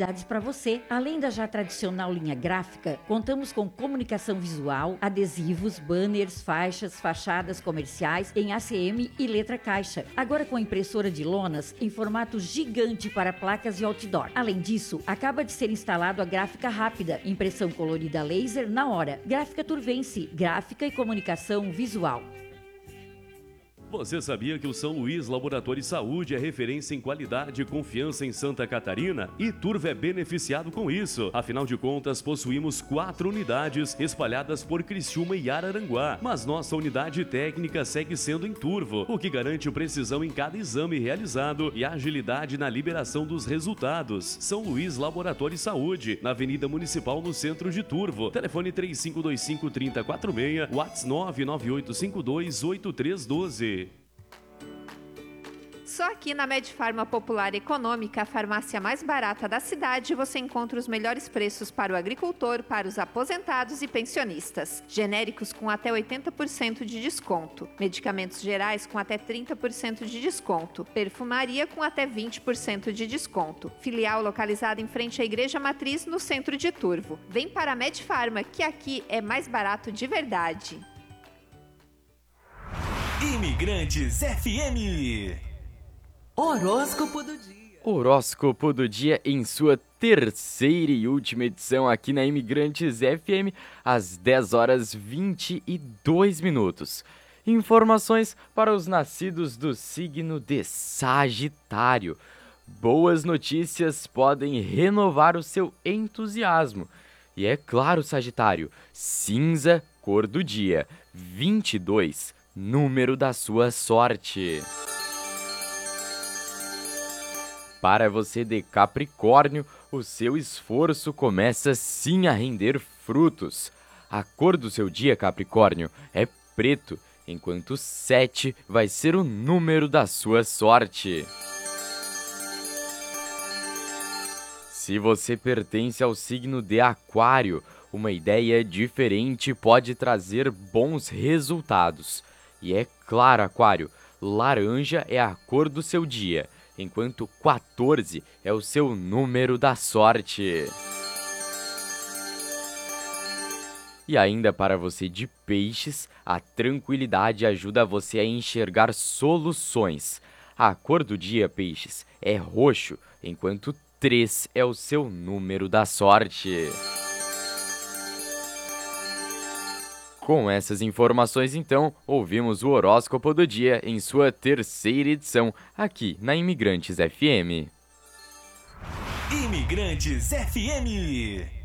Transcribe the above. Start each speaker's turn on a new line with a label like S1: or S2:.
S1: novidades para você. Além da já tradicional linha gráfica, contamos com comunicação visual, adesivos, banners, faixas, fachadas comerciais em ACM e letra caixa. Agora com impressora de lonas em formato gigante para placas e outdoor. Além disso, acaba de ser instalado a gráfica rápida, impressão colorida laser na hora. Gráfica Turvense, gráfica e comunicação visual.
S2: Você sabia que o São Luís Laboratório de Saúde é referência em qualidade e confiança em Santa Catarina? E Turvo é beneficiado com isso. Afinal de contas, possuímos 4 unidades espalhadas por Criciúma e Araranguá. Mas nossa unidade técnica segue sendo em Turvo, o que garante precisão em cada exame realizado e agilidade na liberação dos resultados. São Luís Laboratório de Saúde, na Avenida Municipal, no centro de Turvo. Telefone 3525-3046, WhatsApp 99852-8312.
S3: Só aqui na Medfarma Popular Econômica, a farmácia mais barata da cidade, você encontra os melhores preços para o agricultor, para os aposentados e pensionistas. Genéricos com até 80% de desconto. Medicamentos gerais com até 30% de desconto. Perfumaria com até 20% de desconto. Filial localizada em frente à Igreja Matriz, no centro de Turvo. Vem para a Medfarma, que aqui é mais barato de verdade.
S4: Imigrantes FM.
S5: Horóscopo do dia.
S6: Horóscopo do dia em sua terceira e última edição aqui na Imigrantes FM, às 10 horas 22 minutos. Informações para os nascidos do signo de Sagitário. Boas notícias podem renovar o seu entusiasmo. E é claro, Sagitário, cinza, cor do dia, 22, número da sua sorte. Para você de Capricórnio, o seu esforço começa sim a render frutos. A cor do seu dia, Capricórnio, é preto, enquanto 7 vai ser o número da sua sorte. Se você pertence ao signo de Aquário, uma ideia diferente pode trazer bons resultados. E é claro, Aquário, laranja é a cor do seu dia, enquanto 14 é o seu número da sorte. E ainda para você de Peixes, a tranquilidade ajuda você a enxergar soluções. A cor do dia, Peixes, é roxo, enquanto 3 é o seu número da sorte. Com essas informações, então, ouvimos o horóscopo do dia em sua terceira edição, aqui na Imigrantes FM.
S4: Imigrantes FM.